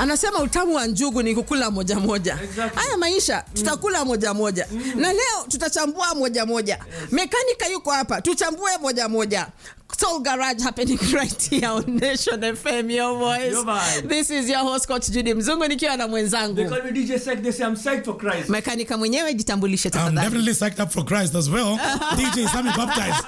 Anasema utamu wa njugu ni kukula moja moja. Haya maisha tutakula moja moja. Na leo tutachambua moja moja. Mekanika yuko hapa, tuchambue moja moja. Soul Garage happening right here on Nation FM, your voice. This is your host Coach Judy Mzungu nikiwa na mwenzangu. They call me DJ Sek, they say I'm psyched for Christ. Mekanika mwenyewe jitambulishe tafadhali. I'm definitely psyched up for Christ as well. DJ Sammy baptized.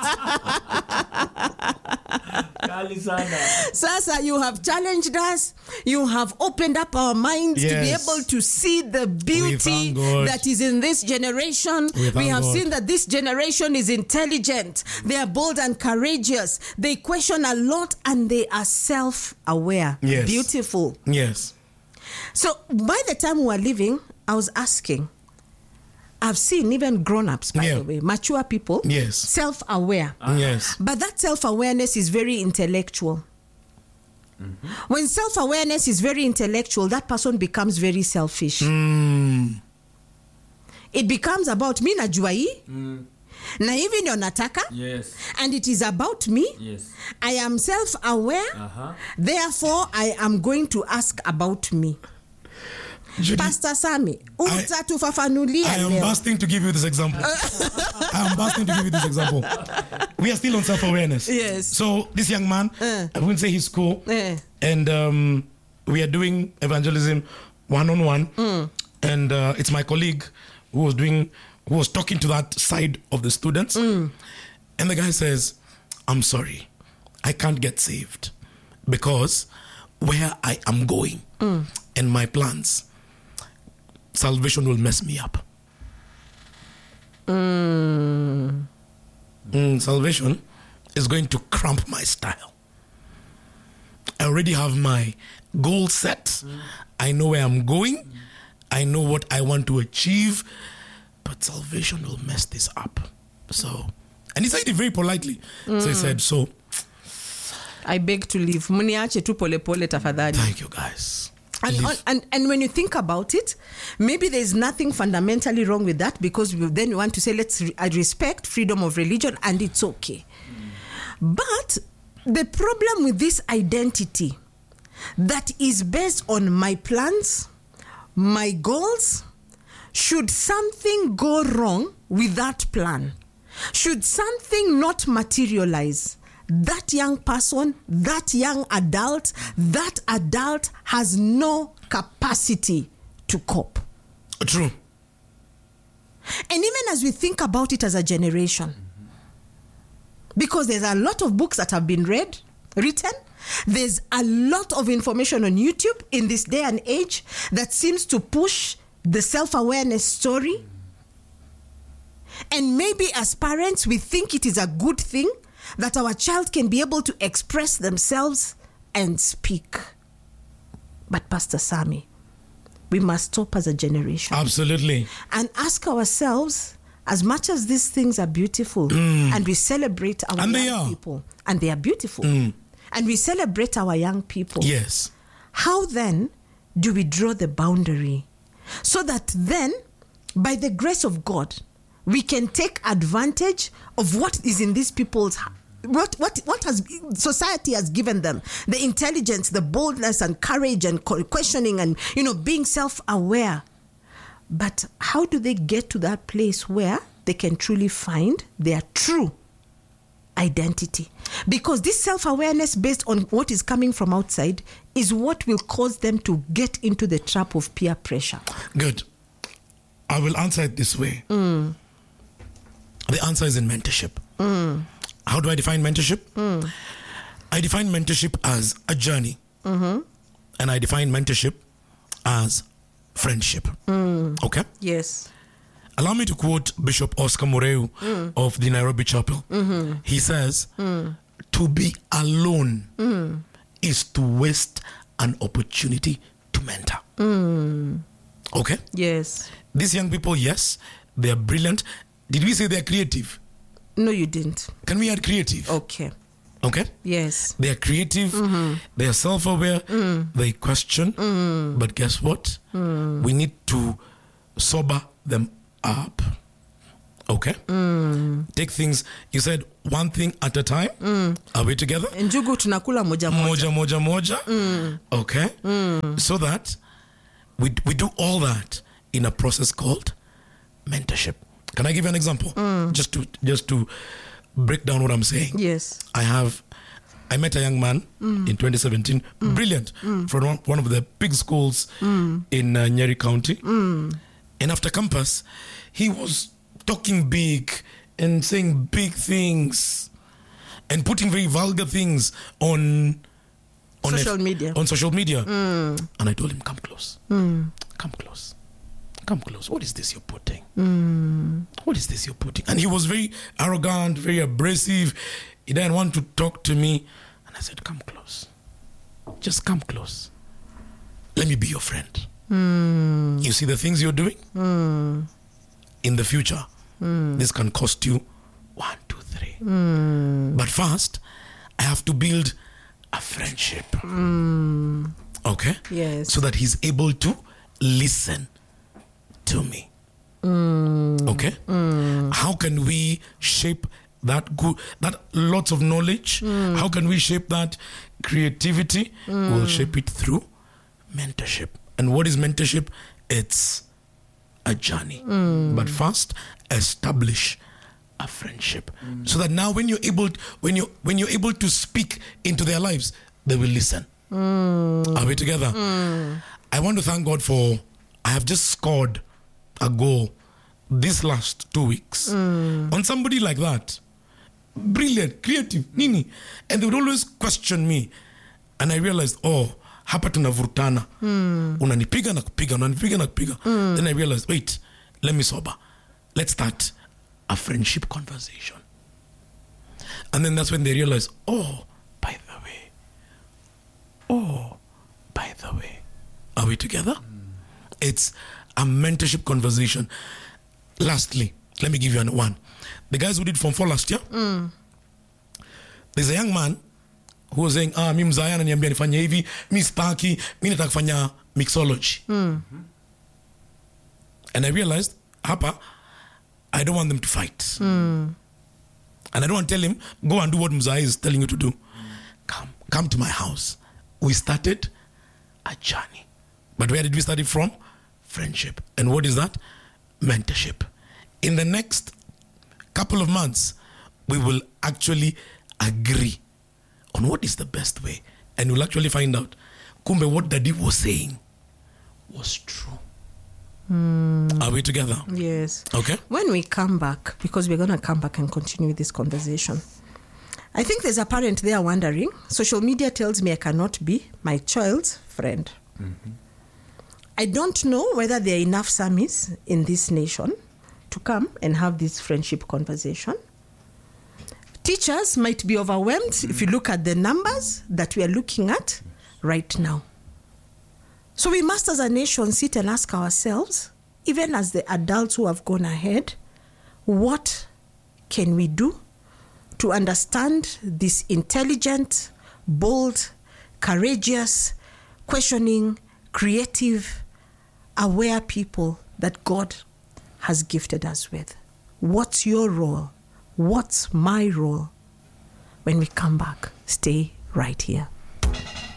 Sasa, you have challenged us. You have opened up our minds to be able to see the beauty that is in this generation. We have seen that this generation is intelligent. They are bold and courageous. They question a lot and they are self-aware. Yes. Beautiful. Yes. So by the time we were living, I was asking, I've seen even grown-ups, by the way, mature people, self-aware. Yes. But that self-awareness is very intellectual. Mm-hmm. When self-awareness is very intellectual, that person becomes very selfish. It becomes about me najua hii. Na hivi ndio nataka. Yes. And it is about me. Yes. I am self-aware. Therefore, I am going to ask about me. Judy, Pastor Sammy, utatufafanulia I am bursting to give you this example. We are still on self-awareness. Yes. So this young man, I wouldn't say he's cool, and we are doing evangelism one-on-one, and it's my colleague who was talking to that side of the students, and the guy says, "I'm sorry, I can't get saved because where I am going and my plans, salvation will mess me up." Salvation is going to cramp my style. I already have my goal set. I know where I'm going. I know what I want to achieve. But salvation will mess this up. And he said it very politely. So he said, I beg to leave. Muniache tu pole pole tafadhali. Thank you, guys. And when you think about it, maybe there's nothing fundamentally wrong with that, because then you want to say, I respect freedom of religion and it's okay. But the problem with this identity that is based on my plans, my goals, should something go wrong with that plan, should something not materialize, that young person, that young adult, that adult has no capacity to cope. True. And even as we think about it as a generation, because there's a lot of books that have been written, there's a lot of information on YouTube in this day and age that seems to push the self-awareness story. And maybe as parents, we think it is a good thing that our child can be able to express themselves and speak. But Pastor Sammy, we must stop as a generation. Absolutely. And ask ourselves, as much as these things are beautiful, and we celebrate our young people, and they are beautiful, and we celebrate our young people. Yes. How then do we draw the boundary so that then, by the grace of God, we can take advantage of what is in these people's, what has society has given them, the intelligence, the boldness and courage and questioning and, being self-aware. But how do they get to that place where they can truly find their true identity? Because this self-awareness based on what is coming from outside is what will cause them to get into the trap of peer pressure. Good. I will answer it this way. The answer is in mentorship. How do I define mentorship? I define mentorship as a journey. And I define mentorship as friendship. Okay? Yes. Allow me to quote Bishop Oscar Moreu of the Nairobi Chapel. He says, to be alone is to waste an opportunity to mentor. Okay? Yes. These young people, yes, they are brilliant. Did we say they are creative? No, you didn't. Can we add creative? Okay. Okay? Yes. They are creative. They are self-aware. They question. But guess what? We need to sober them up. Okay? Take things. You said one thing at a time. Are we together? Njugu tunakula moja Moja. Okay. So that we do all that in a process called mentorship. Can I give you an example? Just to break down what I'm saying. Yes. I met a young man in 2017, brilliant, from one of the big schools in Nyeri County. And after campus, he was talking big and saying big things and putting very vulgar things on social media. On social media. And I told him, come close. Come close. Come close. What is this you're putting? What is this you're putting? And he was very arrogant, very abrasive. He didn't want to talk to me. And I said, come close. Just come close. Let me be your friend. You see the things you're doing? In the future, this can cost you 1, 2, 3. But first, I have to build a friendship. Okay? Yes. So that he's able to listen to me. Okay? How can we shape that lots of knowledge? How can we shape that creativity? We'll shape it through mentorship. And what is mentorship? It's a journey. But first, establish a friendship. So that now when you're able to speak into their lives, they will listen. Are we together? I want to thank God for I have just scored a goal this last 2 weeks on somebody like that. Brilliant, creative, nini. And they would always question me. And I realized, hapa tunavurutana. Unanipiga na kupiga. Then I realized, wait, let me sober. Let's start a friendship conversation. And then that's when they realized, by the way, are we together? It's a mentorship conversation. Lastly, let me give you one. The guys who did Form 4 last year, there's a young man who was saying, mi mzaya ananiambia nifanye hivi, mi staki, mi nataka kufanya mixology. And I realized, hapa, I don't want them to fight. And I don't want to tell him, go and do what Mzaya is telling you to do. Come to my house. We started a journey. But where did we start it from? Friendship. And what is that? Mentorship. In the next couple of months, we will actually agree on what is the best way. And we'll actually find out, kumbe, what Daddy was saying was true. Are we together? Yes. Okay. When we come back, because we're going to come back and continue this conversation, I think there's a parent there wondering, social media tells me I cannot be my child's friend. I don't know whether there are enough Samis in this nation to come and have this friendship conversation. Teachers might be overwhelmed if you look at the numbers that we are looking at right now. So we must as a nation sit and ask ourselves, even as the adults who have gone ahead, what can we do to understand this intelligent, bold, courageous, questioning, creative, aware people that God has gifted us with? What's your role? What's my role? When we come back, stay right here.